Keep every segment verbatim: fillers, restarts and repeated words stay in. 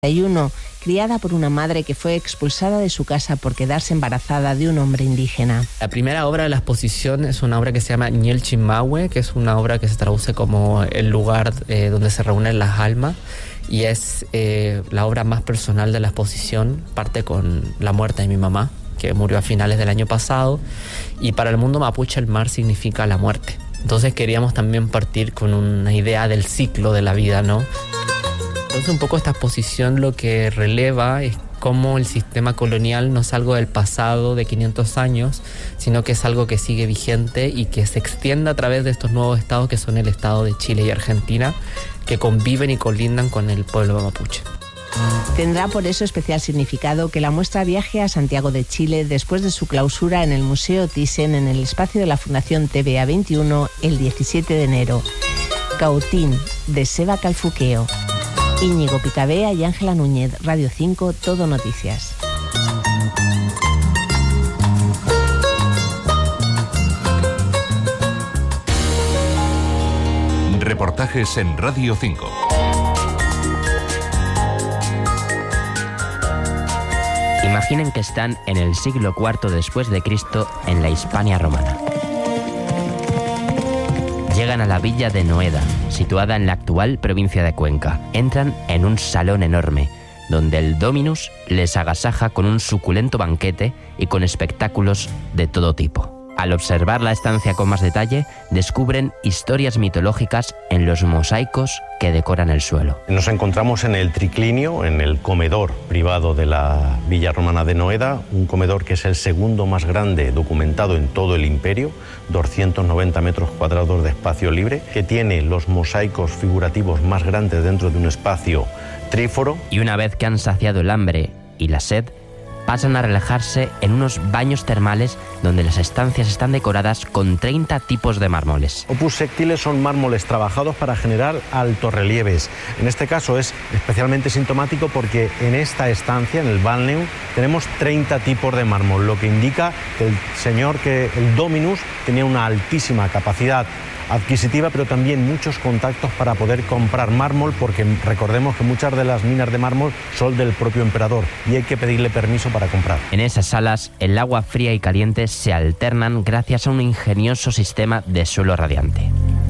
uno, criada por una madre que fue expulsada de su casa por quedarse embarazada de un hombre indígena. La primera obra de la exposición es una obra que se llama Ñelchimahue, que es una obra que se traduce como el lugar eh, donde se reúnen las almas, y es eh, la obra más personal de la exposición. Parte con la muerte de mi mamá, que murió a finales del año pasado, y para el mundo mapuche el mar significa la muerte. Entonces queríamos también partir con una idea del ciclo de la vida, ¿no? Entonces un poco esta exposición lo que releva es cómo el sistema colonial no es algo del pasado de quinientos años, sino que es algo que sigue vigente y que se extiende a través de estos nuevos estados que son el estado de Chile y Argentina, que conviven y colindan con el pueblo mapuche. Tendrá por eso especial significado que la muestra viaje a Santiago de Chile después de su clausura en el Museo Thyssen en el espacio de la Fundación T V A veintiuno el diecisiete de enero. Cautín, de Seba Calfuqueo. Íñigo Picabea y Ángela Núñez, Radio cinco, Todo Noticias. Reportajes en Radio cinco. Imaginen que están en el siglo cuarto después de Cristo en la Hispania romana. Llegan a la villa de Noeda, situada en la actual provincia de Cuenca. Entran en un salón enorme, donde el Dominus les agasaja con un suculento banquete y con espectáculos de todo tipo. Al observar la estancia con más detalle, descubren historias mitológicas en los mosaicos que decoran el suelo. Nos encontramos en el triclinio, en el comedor privado de la Villa Romana de Noeda, un comedor que es el segundo más grande documentado en todo el imperio, doscientos noventa metros cuadrados de espacio libre, que tiene los mosaicos figurativos más grandes dentro de un espacio tríforo. Y una vez que han saciado el hambre y la sed, pasan a relajarse en unos baños termales donde las estancias están decoradas con treinta tipos de mármoles. Opus sectiles son mármoles trabajados para generar altorrelieves. En este caso es especialmente sintomático porque en esta estancia, en el Balneum, tenemos treinta tipos de mármol, lo que indica que el señor, que el Dominus, tenía una altísima capacidad adquisitiva, pero también muchos contactos para poder comprar mármol, porque recordemos que muchas de las minas de mármol son del propio emperador y hay que pedirle permiso para comprar. En esas salas, el agua fría y caliente se alternan gracias a un ingenioso sistema de suelo radiante.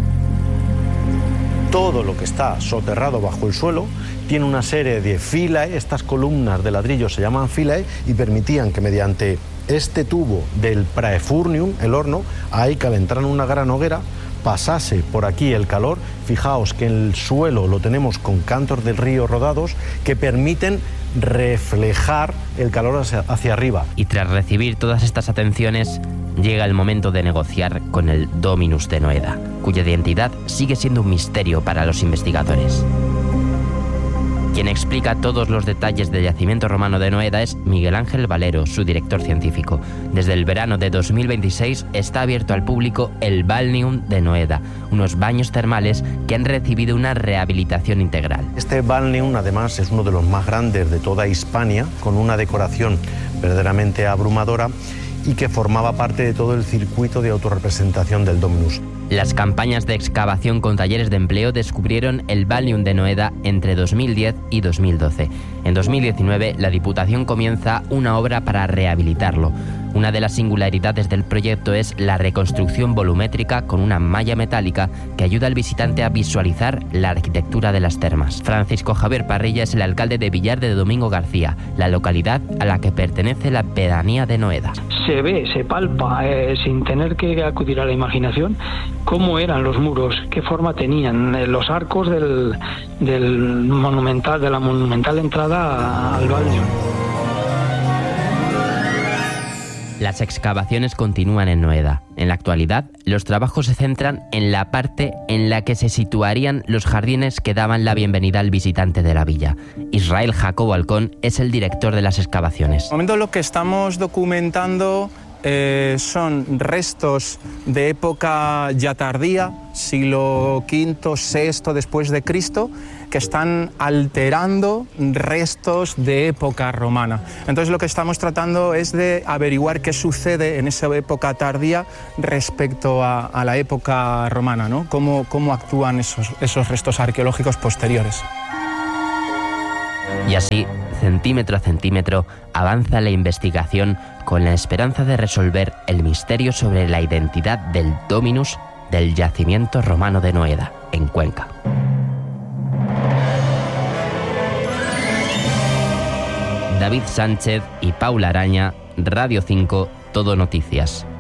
Todo lo que está soterrado bajo el suelo tiene una serie de filae. Estas columnas de ladrillo se llaman filae y permitían que mediante este tubo del praefurnium, el horno, ahí calentaran una gran hoguera, pasase por aquí el calor. Fijaos que el suelo lo tenemos con cantos del río rodados que permiten reflejar el calor hacia, hacia arriba. Y tras recibir todas estas atenciones, llega el momento de negociar con el Dominus de Noeda, cuya identidad sigue siendo un misterio para los investigadores. Quien explica todos los detalles del yacimiento romano de Noeda es Miguel Ángel Valero, su director científico. Desde el verano de dos mil veintiséis está abierto al público el Balneum de Noeda, unos baños termales que han recibido una rehabilitación integral. Este Balneum, además, es uno de los más grandes de toda Hispania, con una decoración verdaderamente abrumadora y que formaba parte de todo el circuito de autorrepresentación del Dominus. Las campañas de excavación con talleres de empleo descubrieron el Balneum de Noeda entre dos mil diez y dos mil doce. En dos mil diecinueve, la Diputación comienza una obra para rehabilitarlo. Una de las singularidades del proyecto es la reconstrucción volumétrica con una malla metálica que ayuda al visitante a visualizar la arquitectura de las termas. Francisco Javier Parrilla es el alcalde de Villar de Domingo García, la localidad a la que pertenece la pedanía de Noeda. Se ve, se palpa, eh, sin tener que acudir a la imaginación, cómo eran los muros, qué forma tenían, eh, los arcos del, del monumental, de la monumental entrada al Balneum. Las excavaciones continúan en Noeda. En la actualidad, los trabajos se centran en la parte en la que se situarían los jardines que daban la bienvenida al visitante de la villa. Israel Jacobo Alcón es el director de las excavaciones. En el momento lo que estamos documentando eh, son restos de época ya tardía, siglo quinto, sexto después de Cristo, que están alterando restos de época romana. Entonces lo que estamos tratando es de averiguar qué sucede en esa época tardía respecto a, a la época romana, ¿no? Cómo, cómo actúan esos, esos restos arqueológicos posteriores. Y así, centímetro a centímetro, avanza la investigación con la esperanza de resolver el misterio sobre la identidad del Dominus del yacimiento romano de Noeda, en Cuenca. David Sánchez y Paula Araña, Radio cinco, Todo Noticias.